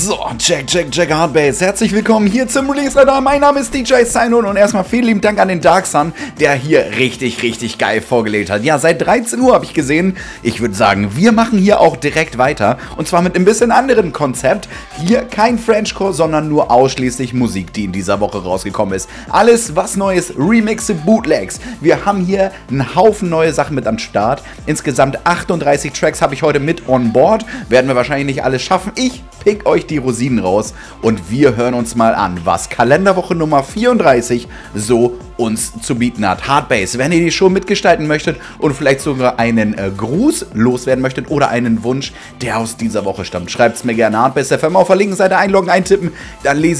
So, check, Hardbase. Herzlich willkommen hier zum Release-Radar. Mein Name ist DJ Seinun und erstmal vielen lieben Dank an den Dark Sun, der hier richtig geil vorgelegt hat. Ja, seit 13 Uhr habe ich gesehen. Ich würde sagen, wir machen hier auch direkt weiter. Und zwar mit ein bisschen anderem Konzept. Hier kein Frenchcore, sondern nur ausschließlich Musik, die in dieser Woche rausgekommen ist. Alles was Neues, Remixe, Bootlegs. Wir haben hier einen Haufen neue Sachen mit am Start. Insgesamt 38 Tracks habe ich heute mit on board. Werden wir wahrscheinlich nicht alles schaffen. Ich pick euch die Rosinen raus und wir hören uns mal an, was Kalenderwoche Nummer 34 so uns zu bieten hat. Hardbase, wenn ihr die Show mitgestalten möchtet und vielleicht sogar einen Gruß loswerden möchtet oder einen Wunsch, der aus dieser Woche stammt, schreibt es mir gerne. Hardbase FM auf der linken Seite einloggen, eintippen, dann lese